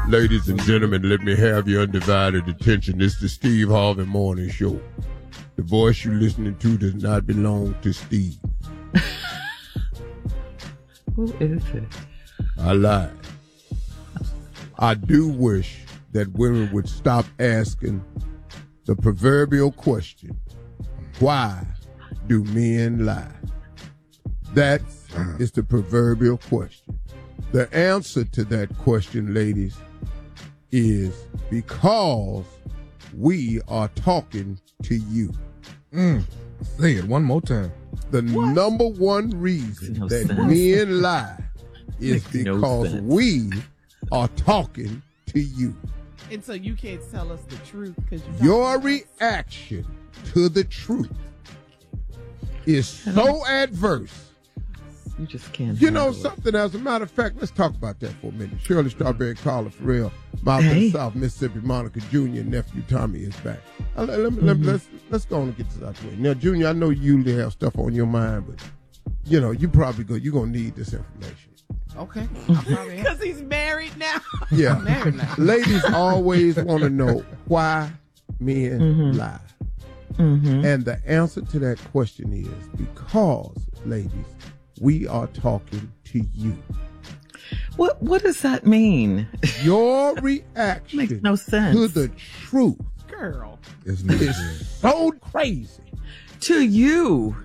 Ladies and gentlemen, let me have your undivided attention. This is the Steve Harvey Morning Show. The voice you're listening to does not belong to Steve. Who is it? I lied. I do wish that women would stop asking the proverbial question, why do men lie? That is the proverbial question. The answer to that question, ladies, is because we are talking to you. Say it one more time. The number one reason that men lie is because we are talking to you. And so you can't tell us the truth because your reaction to the truth is so adverse. You just can't. You know something, as a matter of fact, let's talk about that for a minute. Shirley Strawberry, Carla Farrell, Mouth of the South, Mississippi, Monica Jr., and nephew Tommy is back. Let's go on and get this out the way. Now, Junior, I know you usually have stuff on your mind, but you know, you're gonna need this information. Okay. Because he's married now. Yeah. Married now. Ladies always want to know why men lie. And the answer to that question is because, ladies, we are talking to you. What does that mean? Your reaction makes no sense to the truth, girl, is so crazy. To you.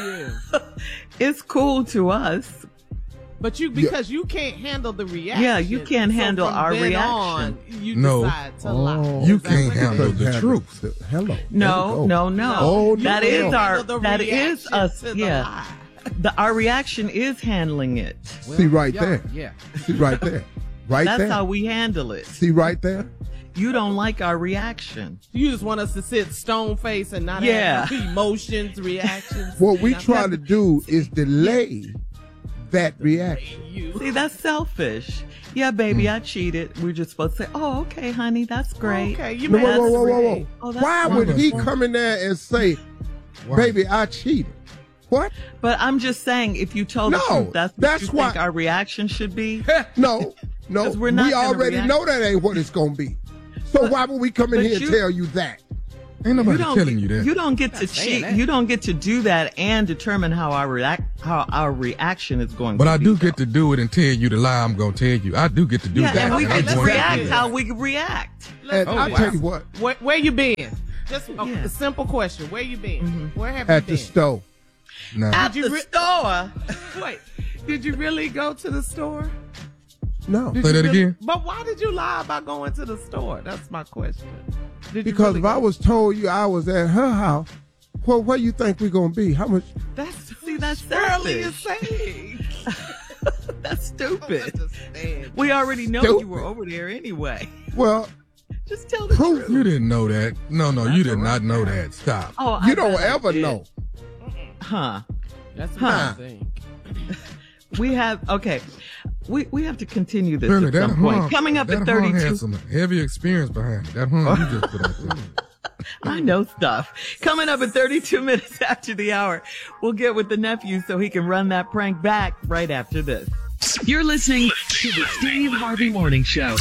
It's cool to us. But because you can't handle the reaction. Yeah, you can't handle our reaction. You decide to lie. You can't handle the truth. Hello. No. Oh, that is us. Yeah. Our reaction is handling it. Well, see right there. Yeah. See right there. That's how we handle it. See right there. You don't like our reaction. You just want us to sit stone face and not have emotions, reactions. What we try to do is delay that reaction. See, that's selfish. Yeah, baby, I cheated. We're just supposed to say, "Oh, okay, honey, that's great." Okay, you whoa. Why would he come in there and say, "Baby, I cheated"? What? But I'm just saying, if you told the truth, that's what you think our reaction should be. No. We're not we already know that ain't what it's gonna be. So why would we come in here and tell you that? Ain't nobody telling you that. You don't get to cheat. You don't get to do that and determine how our reaction is going. But I do get to do it and tell you the lie I'm going to tell you. I do get to do that. And we get to react how we react. I'll tell you what. Where you been? Just a simple question. Where you been? Where have you been? At the store. No. At the store. Wait. Did you really go to the store? No. Say that again. But why did you lie about going to the store? That's my question. Because if I was told you I was at her house, well, where you think we're going to be? How much? That's Shirley is saying. That's stupid. We already know you were over there anyway. Well, just tell the truth. You didn't know that. No, you did not know that. Stop. Oh, you don't ever know. Huh. That's what I think. We have to continue this at some point. Coming up at 32. That had some heavy experience behind it. That you just put out there. I know stuff. Coming up at 32 minutes after the hour, we'll get with the nephew so he can run that prank back right after this. You're listening to the Steve Harvey Morning Show.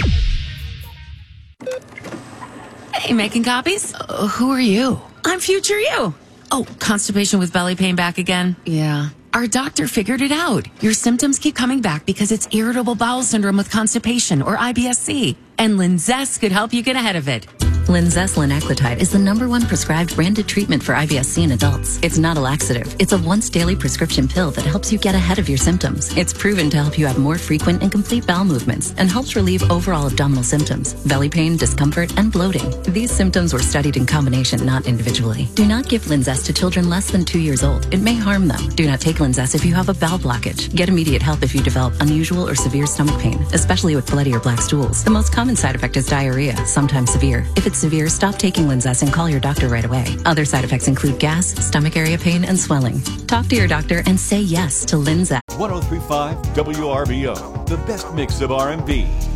Hey, making copies? Who are you? I'm future you. Oh, constipation with belly pain back again? Yeah. Our doctor figured it out. Your symptoms keep coming back because it's irritable bowel syndrome with constipation, or IBS-C. And Linzess could help you get ahead of it. Linzess linaclotide is the #1 prescribed branded treatment for IBS-C in adults. It's not a laxative. It's a once-daily prescription pill that helps you get ahead of your symptoms. It's proven to help you have more frequent and complete bowel movements and helps relieve overall abdominal symptoms, belly pain, discomfort, and bloating. These symptoms were studied in combination, not individually. Do not give Linzess to children less than 2 years old. It may harm them. Do not take Linzess if you have a bowel blockage. Get immediate help if you develop unusual or severe stomach pain, especially with bloody or black stools. The most common side effect is diarrhea, sometimes severe. If it's severe, stop taking Linzess and call your doctor right away. Other side effects include gas, stomach area pain, and swelling. Talk to your doctor and say yes to Linzess. 103.5 WRBO, the best mix of R&B,